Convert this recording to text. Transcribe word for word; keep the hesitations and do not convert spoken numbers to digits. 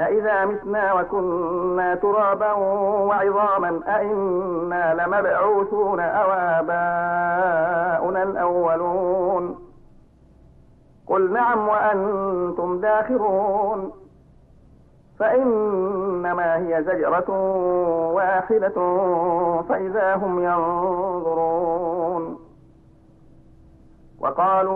أإذا متنا وكنا ترابا وعظاما أإنا لمبعوثون أو آباؤنا الأولون قل نعم وأنتم داخرون فإنما هي زجرة واحدة فإذا هم ينظرون. وقالوا